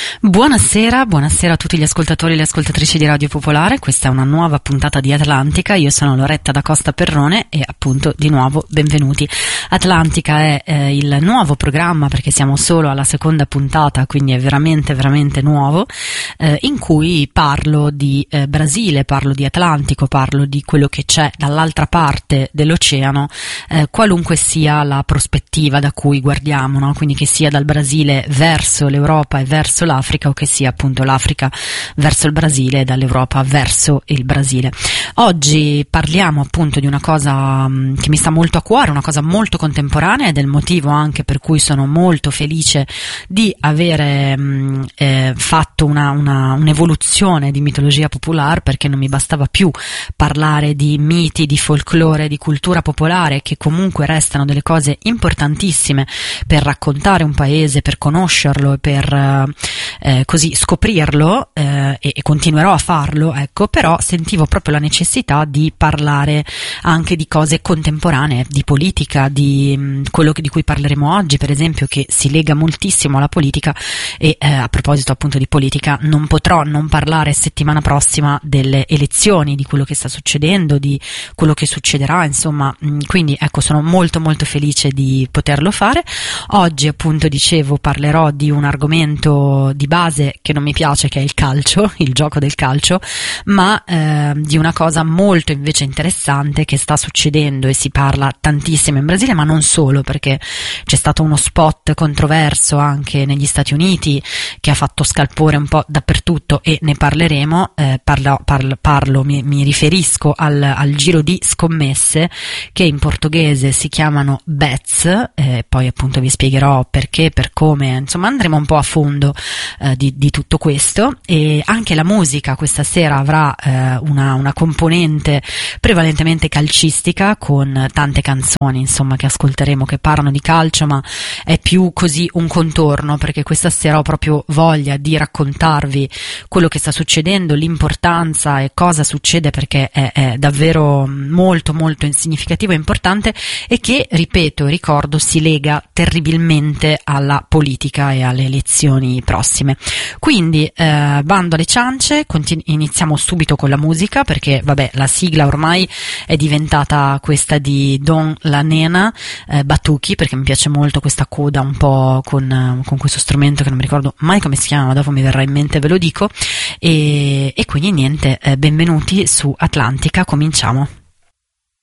Buonasera a tutti gli ascoltatori e le ascoltatrici di Radio Popolare. Questa è una nuova puntata di Atlantica. Io sono Loretta da Costa Perrone e appunto di nuovo benvenuti. Atlantica è il nuovo programma, perché siamo solo alla seconda puntata, quindi è veramente nuovo, in cui parlo di Brasile, parlo di Atlantico, parlo di quello che c'è dall'altra parte dell'oceano, qualunque sia la prospettiva da cui guardiamo, no? Quindi che sia dal Brasile verso l'Europa e verso l'Africa, o che sia appunto l'Africa verso il Brasile e dall'Europa verso il Brasile. Oggi parliamo appunto di una cosa che mi sta molto a cuore, una cosa molto contemporanea, ed è il motivo anche per cui sono molto felice di avere fatto un'evoluzione di mitologia popolare, perché non mi bastava più parlare di miti, di folklore, di cultura popolare, che comunque restano delle cose importantissime per raccontare un paese, per conoscerlo e per così scoprirlo, e continuerò a farlo, ecco. Però sentivo proprio la necessità di parlare anche di cose contemporanee, di politica, di quello di cui parleremo oggi, per esempio, che si lega moltissimo alla politica. E a proposito appunto di politica, non potrò non parlare settimana prossima delle elezioni, di quello che sta succedendo, di quello che succederà, insomma. Quindi ecco, sono molto felice di poterlo fare. Oggi appunto, dicevo, parlerò di un argomento di base che non mi piace, che è il calcio, il gioco del calcio, ma di una cosa molto invece interessante che sta succedendo, e si parla tantissimo in Brasile, ma non solo, perché c'è stato uno spot controverso anche negli Stati Uniti che ha fatto scalpore un po' dappertutto, e ne parleremo. Mi riferisco al giro di scommesse, che in portoghese si chiamano bets, poi appunto vi spiegherò perché, per come, insomma andremo un po' a fondo di tutto questo. E anche la musica questa sera avrà una componente prevalentemente calcistica, con tante canzoni insomma che ascolteremo che parlano di calcio, ma è più così un contorno, perché questa sera ho proprio voglia di raccontarvi quello che sta succedendo, l'importanza e cosa succede, perché è davvero molto significativo e importante, e che, ripeto e ricordo, si lega terribilmente alla politica e alle elezioni prossime. Quindi bando alle ciance, iniziamo subito con la musica, perché vabbè, la sigla ormai è diventata questa di Don La Nena, Batuchi, perché mi piace molto questa coda un po' con questo strumento che non mi ricordo mai come si chiama, ma dopo mi verrà in mente, ve lo dico. E quindi niente, benvenuti su Atlantica, cominciamo.